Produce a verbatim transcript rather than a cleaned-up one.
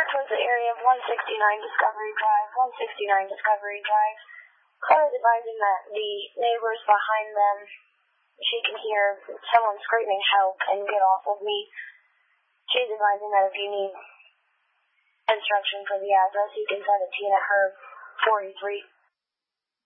report towards the area of one sixty-nine Discovery Drive, one sixty-nine Discovery Drive. Caller is advising that the neighbors behind them, she can hear someone screaming help and get off of me. She's advising that if you need instruction for the address, you can send it to Tina Herb, forty-three